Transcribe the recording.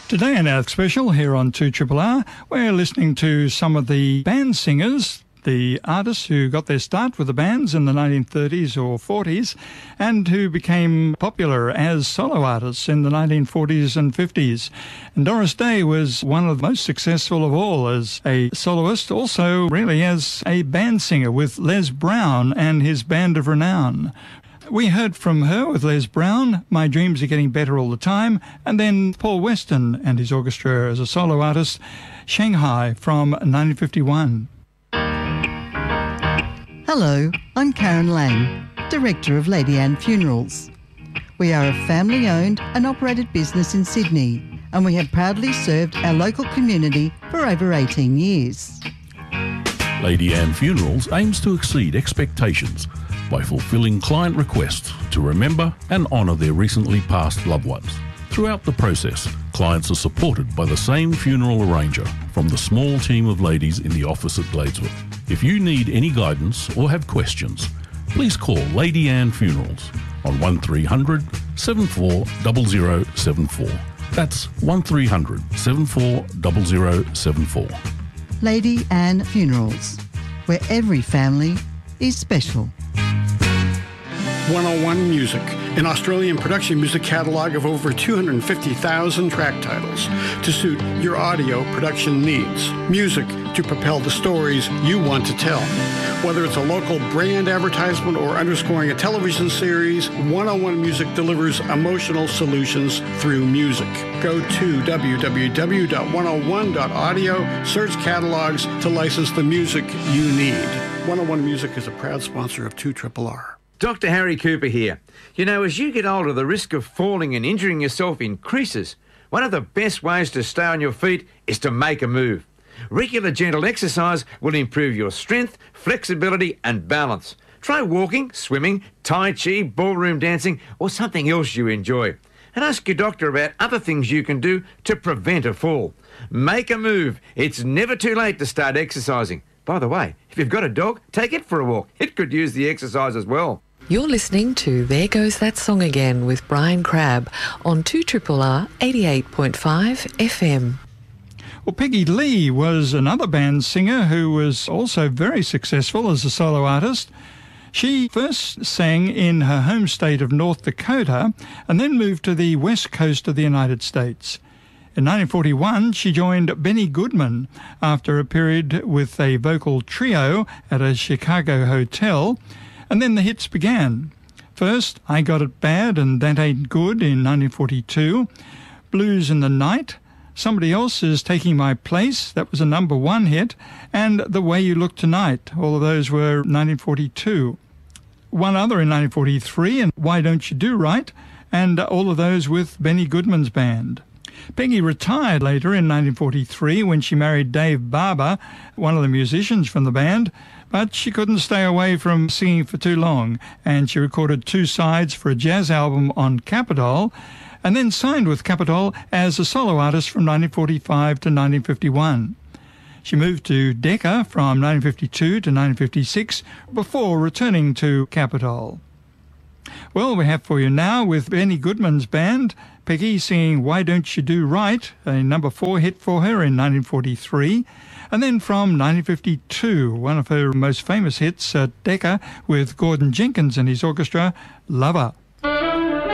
Today in our special here on 2RRR, we're listening to some of the band singers, the artists who got their start with the bands in the 1930s or 40s and who became popular as solo artists in the 1940s and 50s. And Doris Day was one of the most successful of all as a soloist, also really as a band singer with Les Brown and his Band of Renown. We heard from her with Les Brown, My Dreams Are Getting Better All the Time, and then Paul Weston and his orchestra as a solo artist, Shanghai from 1951. Hello, I'm Karen Lang, Director of Lady Anne Funerals. We are a family-owned and operated business in Sydney, and we have proudly served our local community for over 18 years. Lady Anne Funerals aims to exceed expectations by fulfilling client requests to remember and honour their recently passed loved ones. Throughout the process, clients are supported by the same funeral arranger from the small team of ladies in the office at Gladesworth. If you need any guidance or have questions, please call Lady Anne Funerals on 1300 740074. That's 1300 740074. Lady Anne Funerals, where every family is special. 101 Music, an Australian production music catalogue of over 250,000 track titles to suit your audio production needs. Music to propel the stories you want to tell. Whether it's a local brand advertisement or underscoring a television series, 101 Music delivers emotional solutions through music. Go to www.101.audio, search catalogs to license the music you need. 101 Music is a proud sponsor of 2RRR. Dr. Harry Cooper here. You know, as you get older, the risk of falling and injuring yourself increases. One of the best ways to stay on your feet is to make a move. Regular gentle exercise will improve your strength, flexibility and balance. Try walking, swimming, tai chi, ballroom dancing or something else you enjoy. And ask your doctor about other things you can do to prevent a fall. Make a move. It's never too late to start exercising. By the way, if you've got a dog, take it for a walk. It could use the exercise as well. You're listening to There Goes That Song Again with Brian Crabb on 2RRR 88.5 FM. Well, Peggy Lee was another band singer who was also very successful as a solo artist. She first sang in her home state of North Dakota and then moved to the west coast of the United States. In 1941, she joined Benny Goodman after a period with a vocal trio at a Chicago hotel, and then the hits began. First, I Got It Bad and That Ain't Good in 1942, Blues in the Night, Somebody Else Is Taking My Place, that was a #1 hit, and The Way You Look Tonight, all of those were 1942. One other in 1943, and Why Don't You Do Right, and all of those with Benny Goodman's band. Peggy retired later in 1943 when she married Dave Barber, one of the musicians from the band, but she couldn't stay away from singing for too long, and she recorded 2 sides for a jazz album on Capitol, and then signed with Capitol as a solo artist from 1945 to 1951. She moved to Decca from 1952 to 1956 before returning to Capitol. Well, we have for you now with Benny Goodman's band, Peggy singing Why Don't You Do Right, a #4 hit for her in 1943. And then from 1952, one of her most famous hits at Decca with Gordon Jenkins and his orchestra, Lover.